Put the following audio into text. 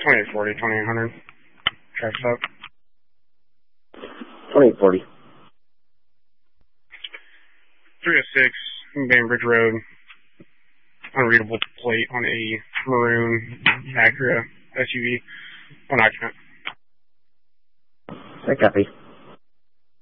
2840, 2800. Traffic stop. 2840. 306, Bainbridge Road. Unreadable plate on a maroon Acura SUV. One occupant. I copy.